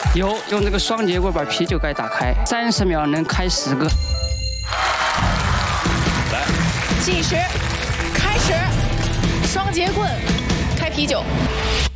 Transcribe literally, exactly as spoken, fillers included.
有，用这个双节棍把啤酒盖打开，三十秒能开十个。 来， 计时，开始，双节棍，开啤酒。